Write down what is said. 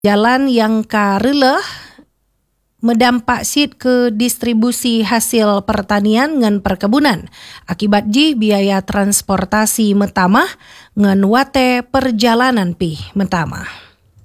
Jalan yang kareleh medampak sit ke distribusi hasil pertanian ngan perkebunan. Akibat ji biaya transportasi metamah ngan wate perjalanan pi metamah.